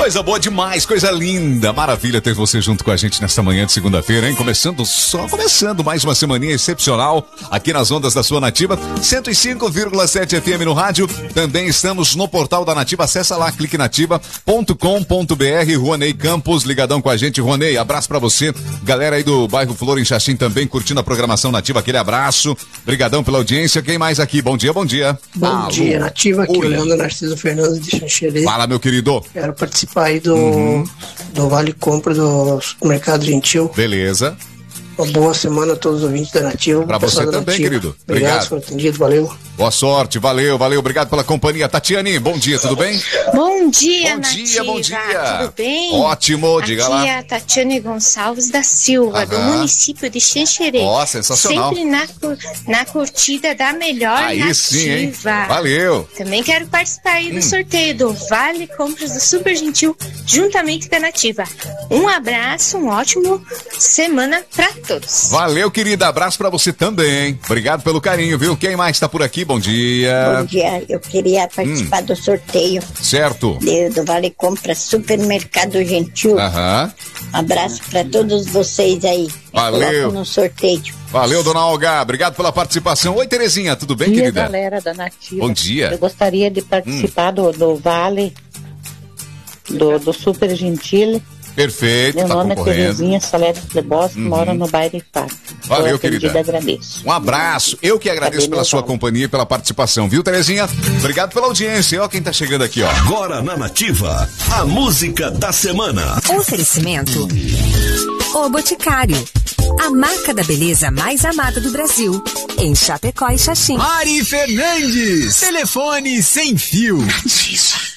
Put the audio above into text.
Coisa boa demais, coisa linda, maravilha ter você junto com a gente nesta manhã de segunda-feira, hein? Começando mais uma semaninha excepcional aqui nas ondas da sua Nativa, 105,7 FM no rádio. Também estamos no portal da Nativa, acessa lá, cliquenativa.com.br. Rouanei Campos, ligadão com a gente. Rouanei, abraço pra você. Galera aí do bairro Flor em Xaxim também curtindo a programação Nativa, aquele abraço. Brigadão pela audiência. Quem mais aqui? Bom dia, bom dia. Bom dia, Nativa, aqui o Leandro Narciso Fernandes de Xanxerê. Fala, meu querido. Quero participar aí do Vale Compra do Supermercado Gentil. Beleza. Uma boa semana a todos os ouvintes da Nativa. Pra você também, Nativa. querido. Obrigado por atendido, valeu. Boa sorte, valeu, obrigado pela companhia. Tatiane, bom dia, tudo bem? Bom dia, Nativa. Bom dia. Tudo bem? Ótimo, diga lá. Aqui é a Tatiane Gonçalves da Silva, do município de Xanxerê. Ó, sensacional. Sempre na curtida da melhor Aí Nativa. sim, hein? Valeu. Também quero participar aí do sorteio do Vale Compras do Super Gentil, juntamente da Nativa. Um abraço, uma ótima semana pra todos. Valeu, querida, abraço pra você também. Obrigado pelo carinho, viu? Quem mais tá por aqui? Bom dia. Bom dia, eu queria participar do sorteio. Certo. Do Vale Compra Supermercado Gentil. Abraço pra todos vocês aí. Valeu. No sorteio. Valeu, dona Olga. Obrigado pela participação. Oi, Terezinha, tudo bem, querida? Galera da Nativa. Bom dia. Eu gostaria de participar do Vale, do Super Gentil. Perfeito, Meu nome é Terezinha Salete Plebos, que mora no bairro Fábio. Valeu, querida. Agradeço. Um abraço. Eu que agradeço pela sua companhia e pela participação, viu, Terezinha? Obrigado pela audiência. Ó quem tá chegando aqui, ó. Agora na Nativa, a música da semana. Oferecimento O Boticário, a marca da beleza mais amada do Brasil, em Chapecó e Xaxim. Mari Fernandes, telefone sem fio. Nativa.